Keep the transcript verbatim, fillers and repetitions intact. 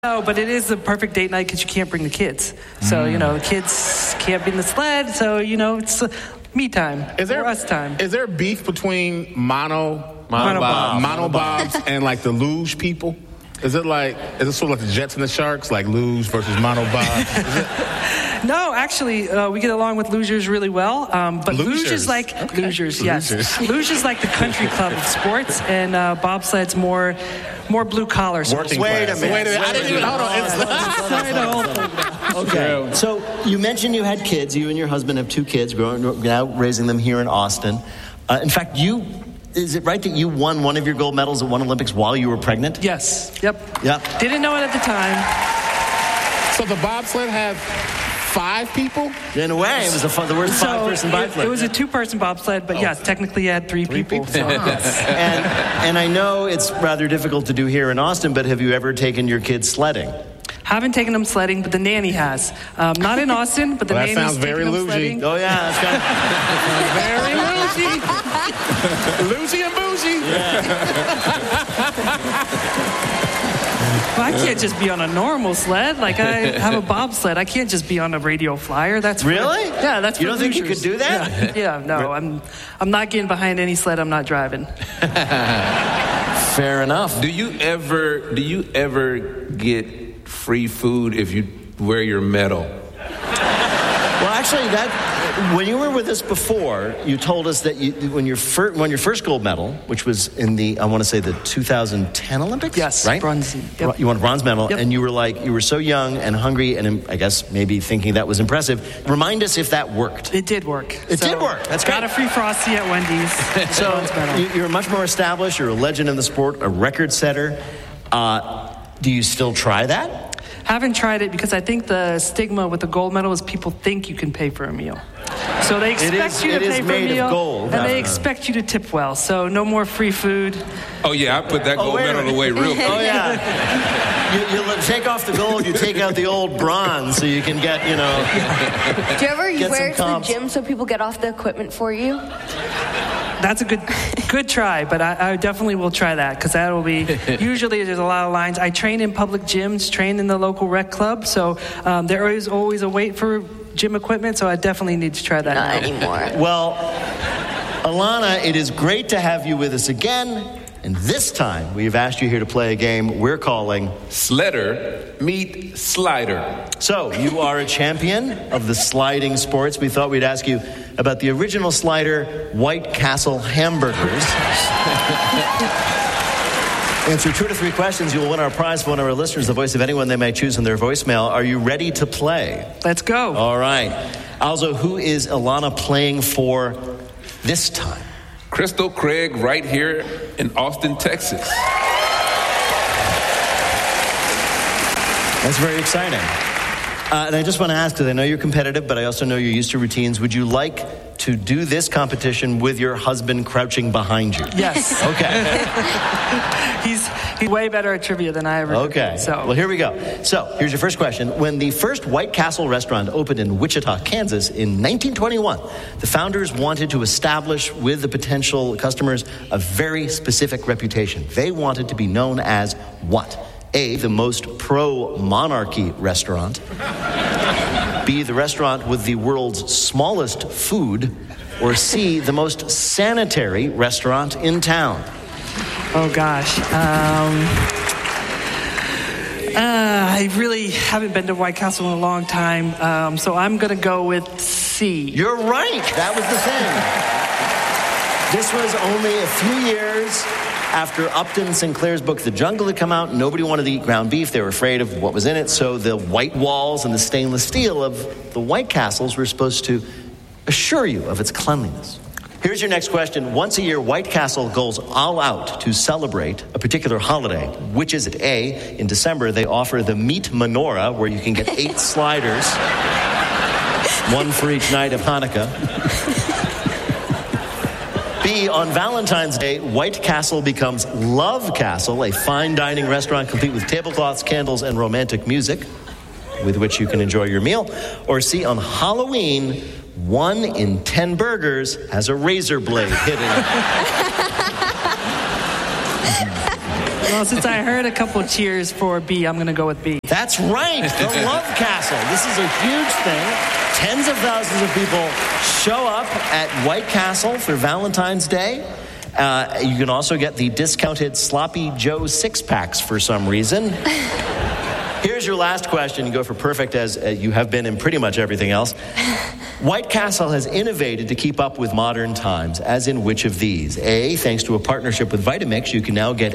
No, but it is the perfect date night because you can't bring the kids. So, you know, the kids can't be in the sled. So, you know, it's uh, me time. Is there or us time. Is there beef between mono, Mono Bob. mono bobs and like the luge people? Is it like, is it sort of like the Jets and the Sharks, like luge versus mono bob? Is it? No, actually, uh, we get along with losers really well. Um, but luge Losers. is like Okay. losers, yes. Losers. Luge is like the country club of sports, and uh, bobsled's more, more blue collar. So to Working speak. Wait a class. minute. Wait a minute. I didn't even, hold on. It's, Sorry, the whole thing. Okay. So you mentioned you had kids. You and your husband have two kids, growing now raising them here in Austin. Uh, in fact, you is it right that you won one of your gold medals at one Olympics while you were pregnant? Yes. Yep. Yep. Didn't know it at the time. so the bobsled had five people? In a way, it was the, fun, the worst So five-person it, bobsled. it was a two-person bobsled, but yes, technically you had three, people. So. and and I know it's rather difficult to do here in Austin, but have you ever taken your kids sledding? Haven't taken them sledding, but the nanny has. Um, not in Austin, but the Well, that nanny's sounds very taken them lugy. sledding. Oh yeah, that's kind of, Very lugy. Lugy and bougie. Well, I can't just be on a normal sled. Like, I have a bobsled. I can't just be on a radio flyer. That's for- Really? yeah, that's You for don't think you losers. could do that? Yeah, yeah, no, I'm, I'm not getting behind any sled I'm not driving. fair enough. Do you ever do you ever get free food if you wear your medal? Well, actually, that when you were with us before, you told us that you, when your first won your first gold medal, which was in the I want to say the two thousand ten Olympics, Yes, right? bronze. Yep. You won a bronze medal, Yep. and you were like you were so young and hungry, and I guess maybe thinking that was impressive. Remind us if that worked. It did work. It did work. That's got great. a free Frosty at Wendy's. So Bronze medal. you- you're much more established. You're a legend in the sport, a record setter. Uh, do you still try that? Haven't tried it because I think the stigma with the gold medal is people think you can pay for a meal. So they expect is- you to it is pay for a made of meal, gold. and they Uh, expect you to tip well. So no more free food. Oh yeah, I put that gold wait a medal minute. away real quick. Oh yeah. You, you let- take off the gold. You take out the old bronze, so you can get you know. Do you ever Get wear it to some the comps. gym so people get off the equipment for you? That's a good good try, but I, I definitely will try that because that will be, usually there's a lot of lines. I train in public gyms, train in the local rec club, so um, there is always a wait for gym equipment, so I definitely need to try that Not now. anymore. Well, Alana, it is great to have you with us again. And this time, we've asked you here to play a game we're calling. Sledder meet slider. So, you are a champion of the sliding sports. We thought we'd ask you about the original slider, White Castle hamburgers. Answer two to three questions. You'll win our prize for one of our listeners, the voice of anyone they may choose in their voicemail. Are you ready to play? Let's go. All right. Also, who is Alana playing for this time? Crystal Craig right here in Austin, Texas. That's very exciting. Uh, and I just want to ask, because I know you're competitive, but I also know you're used to routines. Would you like to do this competition with your husband crouching behind you? Yes. Okay. he's he's way better at trivia than I ever could be, Okay. So Well, here we go. So, here's your first question. When the first White Castle restaurant opened in Wichita, Kansas in nineteen twenty-one, the founders wanted to establish with the potential customers a very specific reputation. They wanted to be known as what? A, the most pro-monarchy restaurant. B, the restaurant with the world's smallest food. Or C, the most sanitary restaurant in town. Oh gosh. Um, uh, I really haven't been to White Castle in a long time, um, so I'm going to go with C. You're right. That was the thing. This was only a few years after Upton Sinclair's book, The Jungle, had come out. Nobody wanted to eat ground beef. They were afraid of what was in it. So the white walls and the stainless steel of the White Castles were supposed to assure you of its cleanliness. Here's your next question. Once a year, White Castle goes all out to celebrate a particular holiday. Which is it? A, in December, they offer the Meat Menorah, where you can get eight sliders, one for each night of Hanukkah. B, on Valentine's Day, White Castle becomes Love Castle, a fine dining restaurant complete with tablecloths, candles, and romantic music with which you can enjoy your meal. Or C, on Halloween, one in ten burgers has a razor blade hidden. Well, since I heard a couple cheers for B, I'm going to go with B. That's right, the Love Castle. This is a huge thing. Tens of thousands of people show up at White Castle for Valentine's Day. Uh, you can also get the discounted Sloppy Joe six-packs for some reason. Here's your last question. You go for perfect as uh, you have been in pretty much everything else. White Castle has innovated to keep up with modern times, as in which of these? A, thanks to a partnership with Vitamix, you can now get